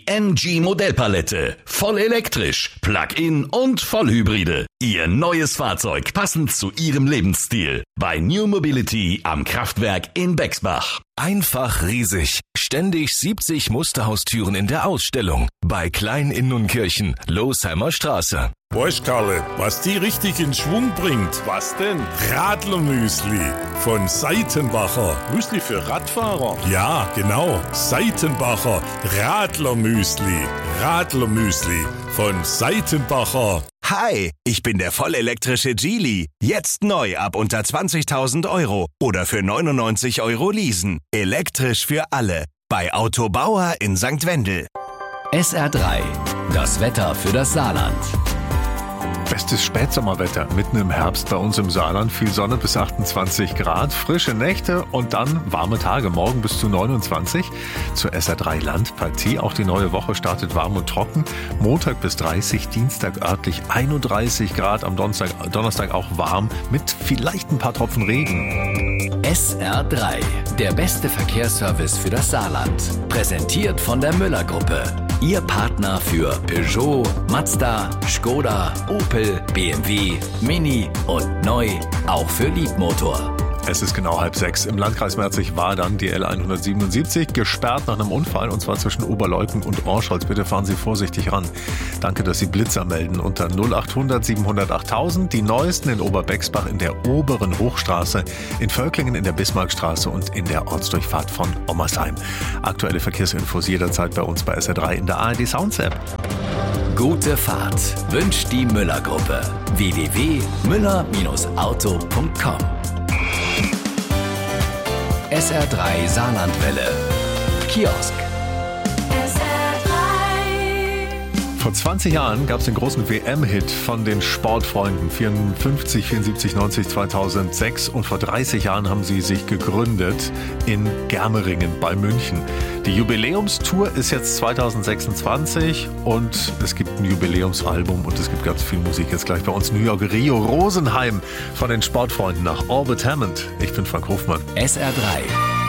MG Modellpalette. Voll elektrisch, Plug-in und Vollhybride. Ihr neues Fahrzeug passend zu Ihrem Lebensstil. Bei New Mobility am Kraftwerk in Bexbach. Einfach riesig. Ständig 70 Musterhaustüren in der Ausstellung. Bei Klein in Nunkirchen, Losheimer Straße. Weißt Karle, was die richtig in Schwung bringt? Was denn? Radlermüsli von Seitenbacher. Müsli für Radfahrer? Ja, genau. Seitenbacher Radlermüsli. Radlermüsli von Seitenbacher. Hi, ich bin der vollelektrische Geely. Jetzt neu ab unter 20.000 € oder für 99 € leasen. Elektrisch für alle. Bei Autobauer in St. Wendel. SR3, das Wetter für das Saarland. Bestes Spätsommerwetter mitten im Herbst bei uns im Saarland. Viel Sonne bis 28 Grad, frische Nächte und dann warme Tage, morgen bis zu 29. Zur SR3 Landpartie. Auch die neue Woche startet warm und trocken. Montag bis 30, Dienstag örtlich 31 Grad, am Donnerstag auch warm mit vielleicht ein paar Tropfen Regen. SR3, der beste Verkehrsservice für das Saarland. Präsentiert von der Müller-Gruppe. Ihr Partner für Peugeot, Mazda, Skoda, Opel, BMW, Mini und neu auch für Leadmotor. Es ist genau 5:30. Im Landkreis Merzig-Wadern die L177 gesperrt nach einem Unfall und zwar zwischen Oberleuthen und Orscholz. Bitte fahren Sie vorsichtig ran. Danke, dass Sie Blitzer melden unter 0800 700 8000. Die neuesten in Oberbexbach in der oberen Hochstraße, in Völklingen in der Bismarckstraße und in der Ortsdurchfahrt von Ommersheim. Aktuelle Verkehrsinfos jederzeit bei uns bei SR3 in der ARD Sounds App. Gute Fahrt wünscht die Müller-Gruppe. www.müller-auto.com. SR3 Saarlandwelle. Kiosk. Vor 20 Jahren gab es den großen WM-Hit von den Sportfreunden 54, 74, 90, 2006 und vor 30 Jahren haben sie sich gegründet in Germeringen bei München. Die Jubiläumstour ist jetzt 2026 und es gibt ein Jubiläumsalbum und es gibt ganz viel Musik jetzt gleich bei uns. New York, Rio, Rosenheim von den Sportfreunden nach Orbit Hammond. Ich bin Frank Hofmann. SR3.